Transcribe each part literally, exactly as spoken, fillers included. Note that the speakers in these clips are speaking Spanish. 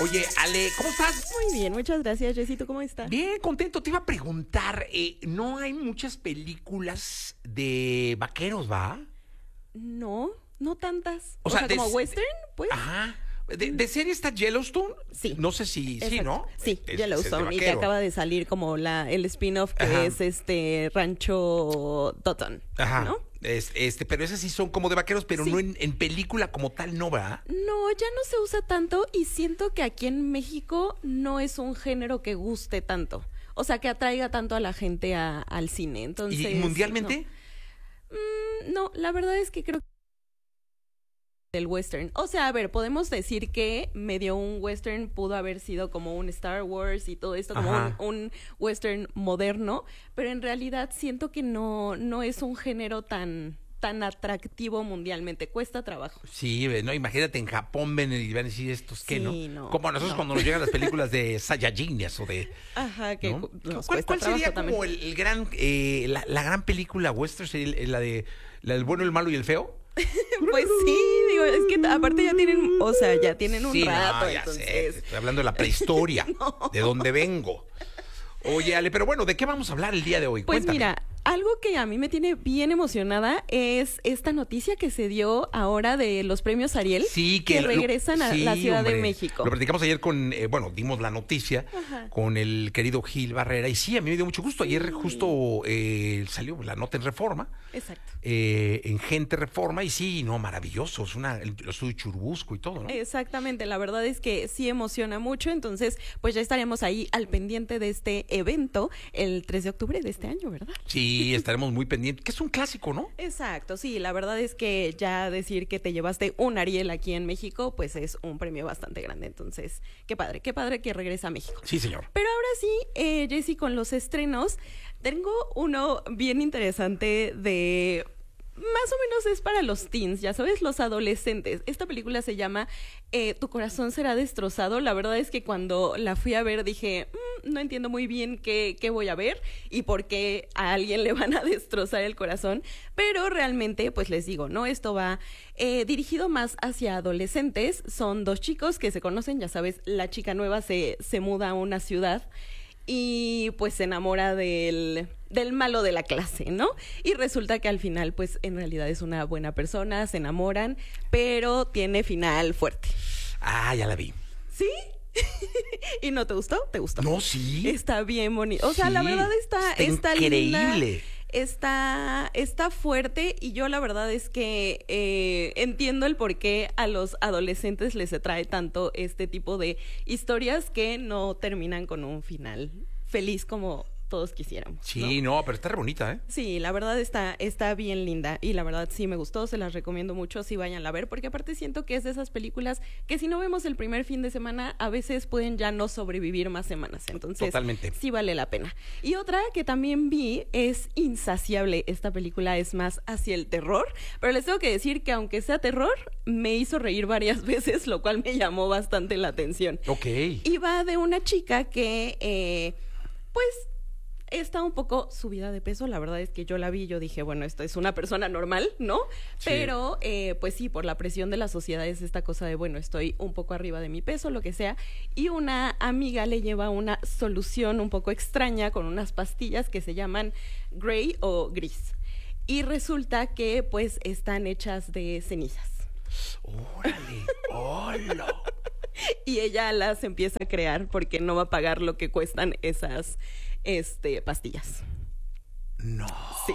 Oye, Ale, ¿cómo estás? Muy bien, muchas gracias, Jessy. ¿Tú cómo estás? Bien, contento. Te iba a preguntar, eh, no hay muchas películas de vaqueros, ¿va? No, no tantas. O O, sea, sea, de- como western, pues. Ajá. ¿De, de serie está Yellowstone? Sí. No sé si, sí, Exacto. ¿no? Sí, Es- es Yellowstone. de Y que vaquero. acaba de salir como la, el spin-off que Ajá. es este Rancho Dotton. Ajá. ¿No? Es- este, pero esas sí son como de vaqueros, pero Sí. no en, en película como tal, ¿no, va? No, ya no se usa tanto y siento que aquí en México no es un género que guste tanto. O sea, que atraiga tanto a la gente a- al cine. Entonces, ¿Y mundialmente? No. Mm, no, la verdad es que creo que del western. O sea, a ver, podemos decir que medio un western pudo haber sido como un Star Wars y todo esto, como Ajá. un, un western moderno, pero en realidad siento que no, no es un género tan, tan atractivo mundialmente. Cuesta trabajo. Sí, ve, no, imagínate en Japón ven y van a decir estos qué, ¿no? Sí, no, Como a nosotros no. cuando nos llegan las películas de Saiyajines o de... Ajá, que ¿no? cu- nos ¿Cuál, cuesta cuál sería trabajo como también. el, el gran, eh, la, la gran película western? ¿Sería el- la de la del bueno, el malo y el feo? Pues sí, digo, es que t- aparte ya tienen, o sea, ya tienen un Sí, rato, no, ya sé, entonces. estoy hablando de la prehistoria, de dónde vengo. Oye, Ale, pero bueno, ¿de qué vamos a hablar el día de hoy? Pues Cuéntame. mira, algo que a mí me tiene bien emocionada es esta noticia que se dio ahora de los premios Ariel, Sí, que, que lo- regresan a sí, la Ciudad hombre. de México. Lo platicamos ayer con, eh, bueno, dimos la noticia Ajá. con el querido Gil Barrera. Y sí, a mí me dio mucho gusto. Ayer justo eh, salió la nota en Reforma, Exacto. eh, en Gente Reforma. Y sí, no, maravilloso. Es una, el, lo estudio Churubusco y todo, ¿no? Exactamente, la verdad es que sí emociona mucho, entonces pues ya estaremos ahí al pendiente de este evento el tres de octubre de este año, ¿verdad? Sí, estaremos muy pendientes. Que es un clásico, ¿no? Exacto, sí, la verdad es que ya decir que te llevaste un Ariel aquí en México, pues es un premio bastante grande, entonces qué padre, qué padre que regresa a México. Sí, señor. Pero ahora sí, eh, Jessy, con los estrenos, tengo uno bien interesante de... Más o menos es para los teens, ya sabes, los adolescentes. Esta película se llama eh, Tu corazón será destrozado. La verdad es que cuando la fui a ver dije, "Mm, no entiendo muy bien qué, qué voy a ver y por qué a alguien le van a destrozar el corazón. Pero realmente, pues les digo, ¿no? Esto va eh, dirigido más hacia adolescentes. Son dos chicos que se conocen, ya sabes, la chica nueva se, se muda a una ciudad y pues se enamora del, del malo de la clase, ¿no? Y resulta que al final, pues en realidad es una buena persona, se enamoran, pero tiene final fuerte. Ah, ya la vi. ¿Sí? ¿Y no te gustó? ¿Te gustó? No, sí. Está bien bonito. O sea, la Sí, verdad está, está está linda, increíble. Está, está fuerte y yo la verdad es que eh, entiendo el por qué a los adolescentes les atrae tanto este tipo de historias que no terminan con un final feliz como todos quisiéramos. Sí, ¿no? no, pero está re bonita, ¿eh? Sí, la verdad está, está bien linda y la verdad sí me gustó, se las recomiendo mucho, sí vayan a ver, porque aparte siento que es de esas películas que si no vemos el primer fin de semana, a veces pueden ya no sobrevivir más semanas, entonces Totalmente. sí vale la pena. Y otra que también vi es Insaciable, esta película es más hacia el terror, pero les tengo que decir que aunque sea terror, me hizo reír varias veces, lo cual me llamó bastante la atención. Ok. Y va de una chica que, eh, pues, está un poco subida de peso. La verdad es que yo la vi y yo dije, bueno, esto es una persona normal, ¿no? Sí. Pero, eh, pues sí, por la presión de la sociedad es esta cosa de, bueno, estoy un poco arriba de mi peso, lo que sea. Y una amiga le lleva una solución un poco extraña con unas pastillas que se llaman Grey o Gris. Y resulta que, pues, están hechas de cenizas. Órale, hola. Y ella las empieza a crear porque no va a pagar lo que cuestan esas este, pastillas. No. Sí.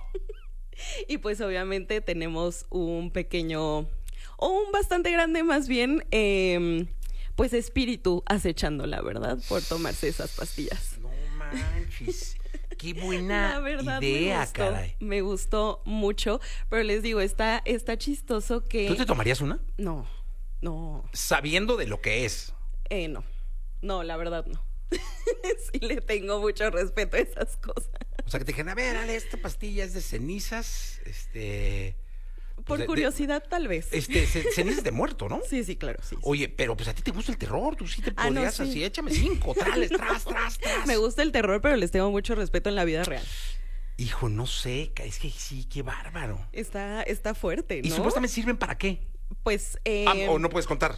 Y pues obviamente tenemos un pequeño, o un bastante grande más bien, eh, pues espíritu acechándola, ¿verdad? Por tomarse esas pastillas. No manches. Qué buena La verdad idea, me gustó, caray. me gustó mucho, pero les digo, está, está chistoso que... ¿Tú te tomarías una? No, no, Sabiendo de lo que es. eh, no, no, la verdad no. Sí le tengo mucho respeto a esas cosas. O sea, que te dijeron, a ver, Ale, esta pastilla es de cenizas, este... Por pues, de- de- curiosidad, tal vez. Este, ce- cenizas de muerto, ¿no? Sí, sí, claro, sí. sí. Oye, pero pues a ti te gusta el terror, tú sí te Ah, no, podrías sí. así, échame cinco, trales, tras, tras, tras. Me gusta el terror, pero les tengo mucho respeto en la vida real. Hijo, no sé, ca- es que sí, qué bárbaro. Está, está fuerte, ¿no? ¿Y supuestamente sirven para qué? Pues, eh, Ah, o no puedes contar.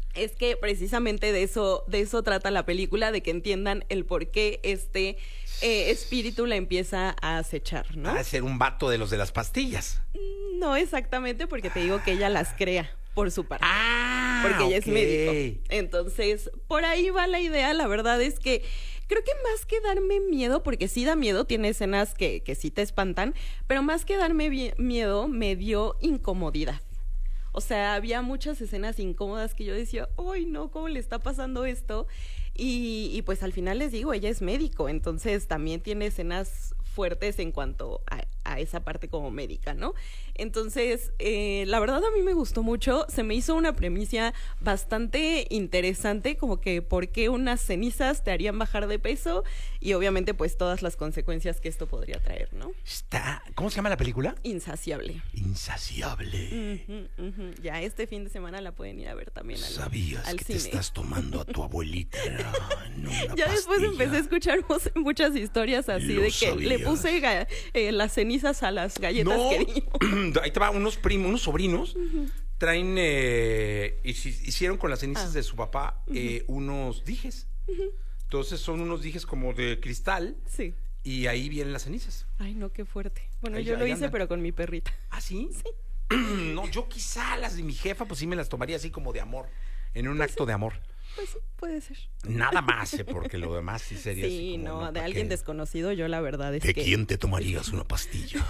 es que precisamente de eso, de eso trata la película, de que entiendan el por qué este eh, espíritu la empieza a acechar, ¿no? Va a ser un vato de los de las pastillas. No exactamente, porque te digo que ella las crea por su parte. Ah, porque ella ok. es médico. Entonces, por ahí va la idea. La verdad es que creo que más que darme miedo, porque sí da miedo, tiene escenas que, que sí te espantan, pero más que darme vi- miedo, me dio incomodidad. O sea, había muchas escenas incómodas que yo decía, ¡ay, no! ¿Cómo le está pasando esto? Y, y pues al final les digo, ella es médico, entonces también tiene escenas fuertes en cuanto a, a esa parte como médica, ¿no? Entonces, eh, la verdad a mí me gustó mucho, se me hizo una premisa bastante interesante, como que por qué unas cenizas te harían bajar de peso y obviamente pues todas las consecuencias que esto podría traer, ¿no? Está, ¿cómo se llama la película? Insaciable. Insaciable. Ujú, ujú. Ya este fin de semana la pueden ir a ver también al, ¿Sabías al que cine. te estás tomando a tu abuelita en una Ya después pastilla? empecé a escuchar mus- muchas historias así Lo de que le sabías. puse ga- eh, las cenizas a las galletas No, que dimos. ahí te va, unos primos, unos sobrinos traen, eh, hici- hicieron con las cenizas Ah. de su papá eh, unos dijes. Entonces son unos dijes como de cristal Sí. y ahí vienen las cenizas. Ay, no, qué fuerte. Bueno, Ahí- yo lo ahí hice, andan. pero con mi perrita. ¿Ah, sí? Sí. No, yo quizá las de mi jefa, pues sí me las tomaría así como de amor, en un acto de amor. Pues sí, puede ser. Nada más, ¿eh? Porque lo demás sí sería así Sí, como, no, de ¿para alguien qué? desconocido, yo la verdad es ¿De que... quién te tomarías una pastilla?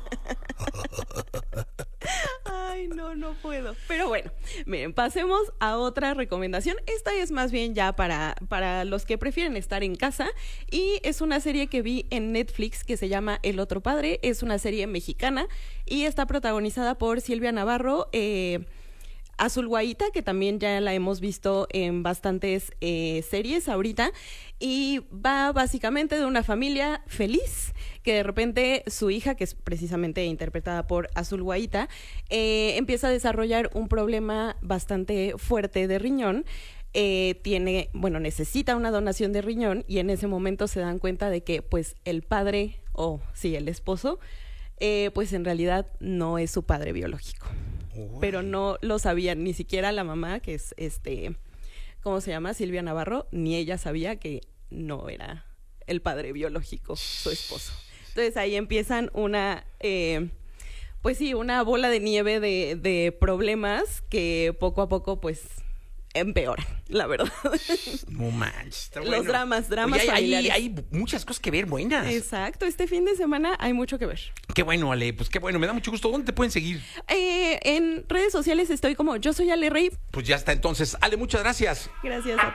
Ay, no, no puedo. Pero bueno, miren, pasemos a otra recomendación. Esta es más bien ya para, para los que prefieren estar en casa. Y es una serie que vi en Netflix que se llama El Otro Padre. Es una serie mexicana y está protagonizada por Silvia Navarro, eh, Azul Guaita, que también ya la hemos visto en bastantes eh, series ahorita, y va básicamente de una familia feliz, que de repente su hija, que es precisamente interpretada por Azul Guaita, eh, empieza a desarrollar un problema bastante fuerte de riñón. Eh, tiene, bueno, necesita una donación de riñón y en ese momento se dan cuenta de que pues el padre, o sí, el esposo, eh, pues en realidad no es su padre biológico. Uy. Pero no lo sabían, ni siquiera la mamá, que es este, ¿cómo se llama? Silvia Navarro, ni ella sabía que no era el padre biológico, su esposo. Entonces ahí empiezan una, eh, pues sí, una bola de nieve de, de problemas que poco a poco, pues, empeoran, la verdad. No manches, está Los bueno. dramas, dramas Oye, hay, hay, familiares. hay muchas cosas que ver buenas. Exacto, este fin de semana hay mucho que ver. Qué bueno, Ale, pues qué bueno, me da mucho gusto. ¿Dónde te pueden seguir? Eh, en redes sociales estoy como Yo Soy Ale Rey. Pues ya está entonces. Ale, muchas gracias. Gracias a ti.